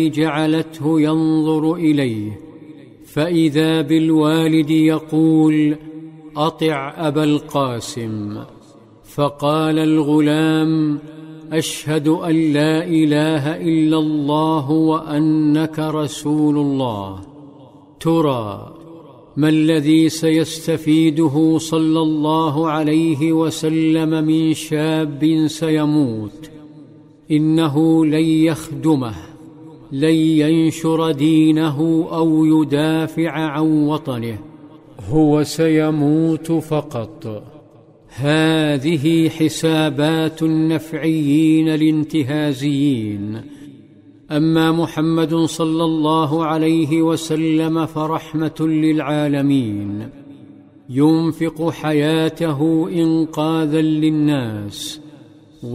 جعلته ينظر إليه، فإذا بالوالد يقول: أطع أبا القاسم. فقال الغلام: أشهد أن لا إله إلا الله وأنك رسول الله. ترى ما الذي سيستفيده صلى الله عليه وسلم من شاب سيموت؟ إنه لن يخدمه، لن ينشر دينه أو يدافع عن وطنه، هو سيموت فقط. هذه حسابات النفعيين الانتهازيين. أما محمد صلى الله عليه وسلم فرحمة للعالمين، ينفق حياته إنقاذا للناس،